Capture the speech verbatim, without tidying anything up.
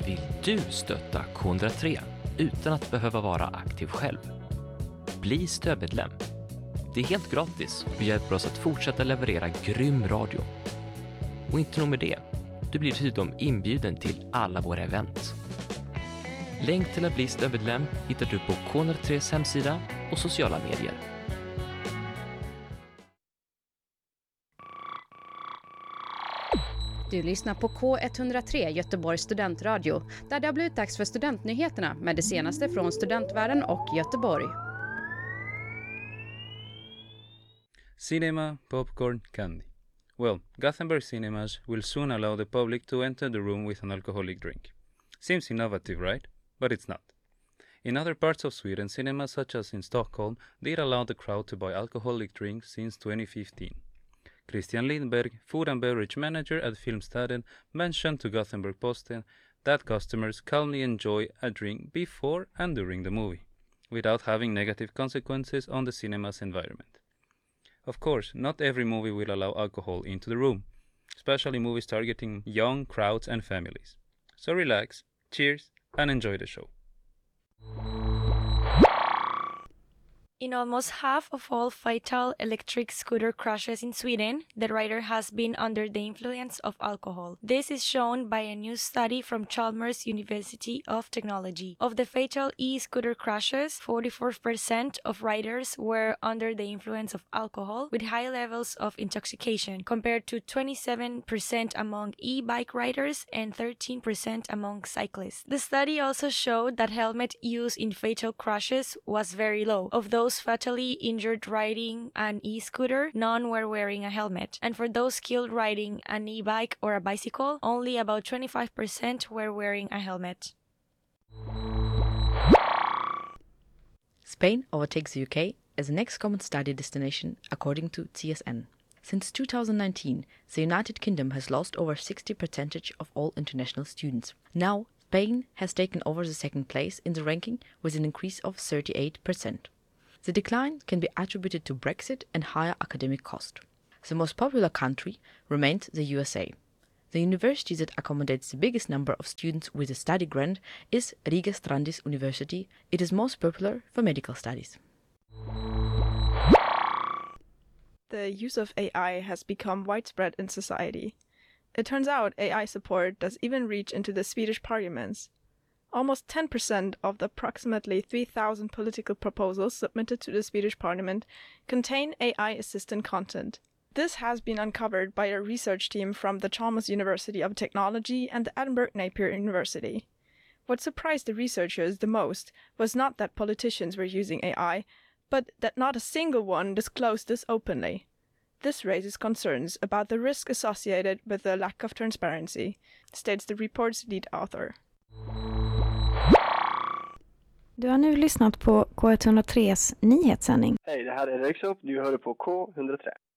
Vill du stötta K ett noll tre utan att behöva vara aktiv själv? Bli stödmedlem. Det är helt gratis och hjälper oss att fortsätta leverera grym radio. Och inte nog med det, du blir dessutom inbjuden till alla våra event. Länk till att bli stödmedlem hittar du på K ett noll tres hemsida och sociala medier. Du lyssnar på K ett noll tre Göteborgs studentradio, där det har blivit dags för studentnyheterna med det senaste från studentvärlden och Göteborg. Cinema, popcorn, candy. Well, Gothenburg cinemas will soon allow the public to enter the room with an alcoholic drink. Seems innovative, right? But it's not. In other parts of Sweden, cinemas such as in Stockholm did allow the crowd to buy alcoholic drinks since twenty fifteen. Christian Lindberg, food and beverage manager at Filmstaden, mentioned to Gothenburg-Posten that customers calmly enjoy a drink before and during the movie, without having negative consequences on the cinema's environment. Of course, not every movie will allow alcohol into the room, especially movies targeting young crowds and families. So relax, cheers, and enjoy the show. In almost half of all fatal electric scooter crashes in Sweden, the rider has been under the influence of alcohol. This is shown by a new study from Chalmers University of Technology. Of the fatal e-scooter crashes, forty-four percent of riders were under the influence of alcohol with high levels of intoxication, compared to twenty-seven percent among e-bike riders and thirteen percent among cyclists. The study also showed that helmet use in fatal crashes was very low. Of those fatally injured riding an e-scooter, none were wearing a helmet. And for those killed riding an e-bike or a bicycle, only about twenty-five percent were wearing a helmet. Spain overtakes the U K as the next common study destination, according to C S N. Since two thousand nineteen, the United Kingdom has lost over sixty percent of all international students. Now, Spain has taken over the second place in the ranking with an increase of thirty-eight percent. The decline can be attributed to Brexit and higher academic cost. The most popular country remains the U S A. The university that accommodates the biggest number of students with a study grant is Riga Strandis University. It is most popular for medical studies. The use of A I has become widespread in society. It turns out A I support does even reach into the Swedish parliaments. Almost ten percent of the approximately three thousand political proposals submitted to the Swedish parliament contain A I-assisted content. This has been uncovered by a research team from the Chalmers University of Technology and the Edinburgh Napier University. What surprised the researchers the most was not that politicians were using A I, but that not a single one disclosed this openly. This raises concerns about the risk associated with the lack of transparency, states the report's lead author. Du har nu lyssnat på K ett noll tres nyhetssändning. Hej, det här är Eriksson. Du hör på K ett noll tre.